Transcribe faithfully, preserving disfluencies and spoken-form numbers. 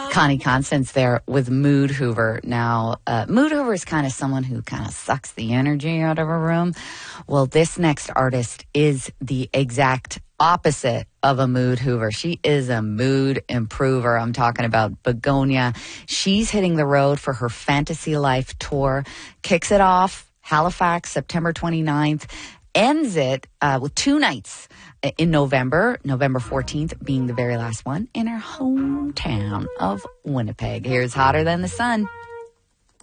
Connie Constance there with Mood Hoover. Now, uh, Mood Hoover is kind of someone who kind of sucks the energy out of a room. Well, this next artist is the exact opposite of a mood hoover. She is a mood improver. I'm talking about Begonia. She's hitting the road for her Fantasy Life tour. Kicks it off Halifax, September twenty-ninth. Ends it uh, with two nights in November, November fourteenth being the very last one in her hometown of Winnipeg. Here's Hotter Than the Sun.